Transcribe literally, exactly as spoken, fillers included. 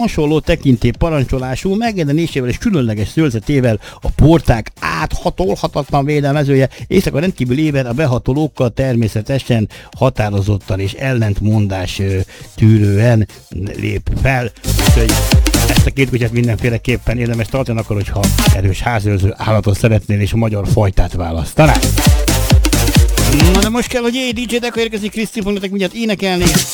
hasonló tekintély parancsolású megjelenésével és különleges szőrzetével a porták áthatolhatatlan védelmezője éjszaka rendkívül éber a behatolókkal természetesen határozottan és ellentmondás tűrően lép fel. Úgyhogy ezt a két kutyát mindenféleképpen érdemes tartani, akkor, hogyha erős házőrző állatot szeretnél és a magyar fajtát választanál. Na de most kell, hogy jé, dé dzsé Deko érkezik, Kriszti fog nektek mindjárt énekelni.